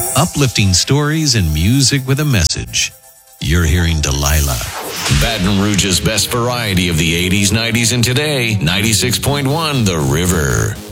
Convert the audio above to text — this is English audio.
Uplifting stories and music with a message. You're hearing Delilah. Baton Rouge's best variety of the 80s, 90s, and today. 96.1 The River.